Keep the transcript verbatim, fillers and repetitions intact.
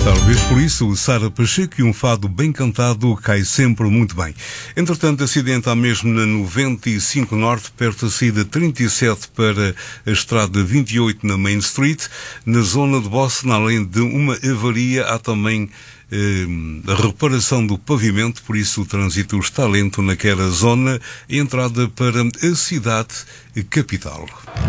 Talvez por isso, Sara Pacheco e um fado bem cantado cai sempre muito bem. Entretanto, acidente há mesmo na noventa e cinco Norte, perto da saída trinta e sete para a estrada vinte e oito na Main Street. Na zona de Boston, além de uma avaria, há também eh, a reparação do pavimento, por isso o trânsito está lento naquela zona, entrada para a cidade capital.